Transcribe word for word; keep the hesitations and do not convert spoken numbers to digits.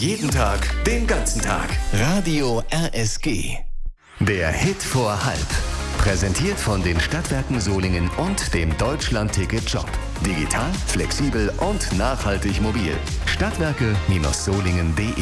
Jeden Tag, den ganzen Tag. Radio R S G. Der Hit vor halb. Präsentiert von den Stadtwerken Solingen und dem Deutschland-Ticket-Shop. Digital, flexibel und nachhaltig mobil. Stadtwerke Solingen punkt de